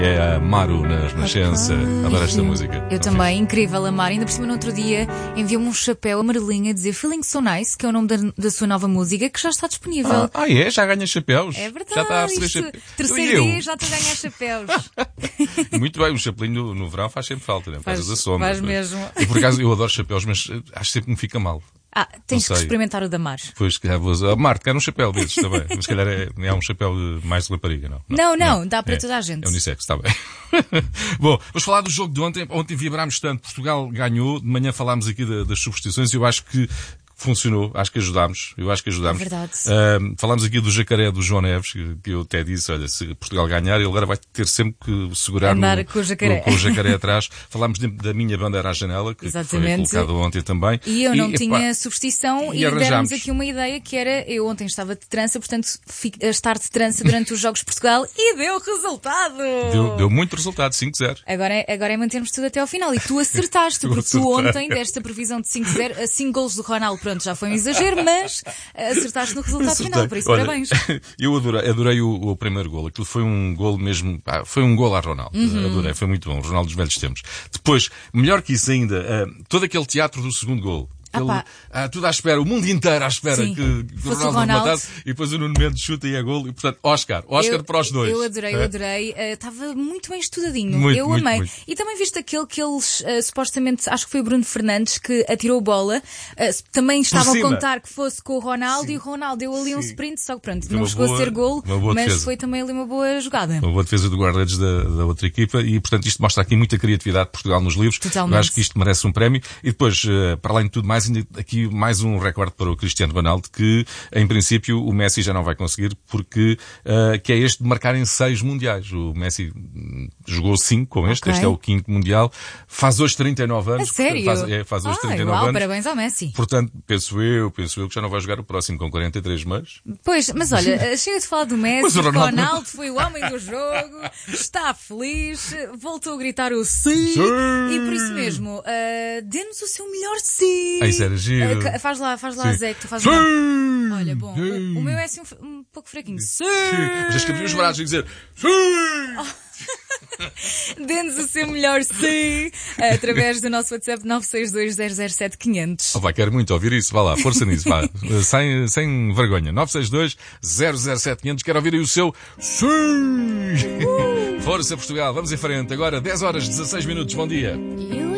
É a Maru na Renascença. Adoro esta música. Eu também, incrível, a Mar. Ainda por cima, no outro dia, enviou-me um chapéu amarelinho a dizer Feeling So Nice, que é o nome da sua nova música, que já está disponível. É? Já ganha chapéus? É verdade. Já está a receber chapéus. Terceiro dia já estou a ganhar chapéus. Muito bem, o chapelinho no verão faz sempre falta, né? Por causa da sombra. Faz mesmo. E por acaso eu adoro chapéus, mas acho sempre que me fica mal. Tens que experimentar o da Mar. Pois, se calhar vou usar. Marte, quer um chapéu desses também. Mas se calhar é um chapéu mais de rapariga, não? Não, dá para toda a gente. É unissex, está bem. Bom, vamos falar do jogo de ontem. Ontem vibrámos tanto, Portugal ganhou. De manhã falámos aqui das superstições e eu acho que funcionou, acho que ajudámos. É verdade. Falámos aqui do jacaré do João Neves, que eu até disse, olha, se Portugal ganhar, ele agora vai ter sempre que segurar com o jacaré atrás. Falámos da minha bandeira à janela, que foi colocada ontem também. E eu não tinha superstição e demos aqui uma ideia que era, eu ontem estava de trança, portanto, estar de trança durante os Jogos de Portugal e deu resultado! Deu muito resultado, 5-0. Agora é mantermos tudo até ao final. E tu acertaste, porque tu ontem deste a previsão de 5-0 a 5 golos do Ronaldo. Pronto, já foi um exagero, mas acertaste no resultado final, por isso, olha, parabéns. Eu adorei o primeiro golo. Aquilo foi um golo mesmo, foi um golo a Ronaldo. Adorei, foi muito bom. O Ronaldo dos velhos tempos. Depois, melhor que isso ainda, todo aquele teatro do segundo golo. Tudo à espera, o mundo inteiro à espera que o Ronaldo matasse e depois o Nuno Mendes chuta e é golo e portanto Oscar para os dois. Eu adorei, estava muito bem estudadinho, eu amei. Muito. E também viste aquele que eles supostamente, acho que foi o Bruno Fernandes que atirou a bola, também estavam a contar que fosse com o Ronaldo e o Ronaldo deu ali um sprint, só que pronto, não chegou a ser golo, mas defesa. Foi também ali uma boa jogada. Uma boa defesa do guarda-redes da outra equipa e portanto isto mostra aqui muita criatividade de Portugal nos livros. Totalmente. Eu acho que isto merece um prémio e depois, para além de tudo mais, ainda aqui mais um recorde para o Cristiano Ronaldo que, em princípio, o Messi já não vai conseguir porque, que é este de marcar em 6 mundiais. O Messi jogou 5 com este é o 5º mundial. Faz hoje 39 anos. A sério? Faz hoje 39 anos. Parabéns ao Messi. Portanto, penso eu que já não vai jogar o próximo com 43, mas olha, chega de falar do Messi, mas o Ronaldo foi o homem do jogo, está feliz, voltou a gritar o sim. E por isso mesmo, dê-nos o seu melhor sim. Isso era giro. Faz lá Zé, que tu fazes uma... Olha, bom, o meu é assim um pouco fraquinho. Sim! Mas tens que abrir os braços e dizer sim! Dê-nos o seu melhor sim através do nosso WhatsApp 962-007-500. Quero muito ouvir isso. Vá lá, força nisso. Vá. Sem vergonha. 962-007-500. Quero ouvir aí o seu sim! Força Portugal. Vamos em frente. Agora 10 horas 16 minutos. Bom dia.